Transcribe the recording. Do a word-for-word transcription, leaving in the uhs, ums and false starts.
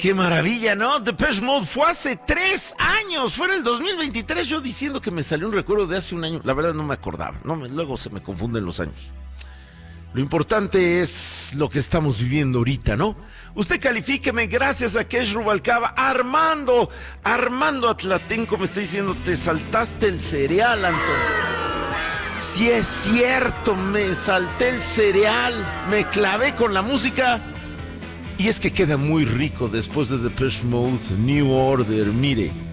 Qué maravilla, ¿no? Depeche Mode fue hace tres años, fue en el dos mil veintitrés, yo diciendo que me salió un recuerdo de hace un año, la verdad no me acordaba, no me, luego se me confunden los años. Lo importante es lo que estamos viviendo ahorita, ¿no? Usted califíqueme, gracias a Kesh Rubalcaba. Armando, Armando Atlatenco me está diciendo, te saltaste el cereal, Antonio. Sí es cierto, me salté el cereal, me clavé con la música. Y es que queda muy rico después de Depeche Mode, New Order, mire.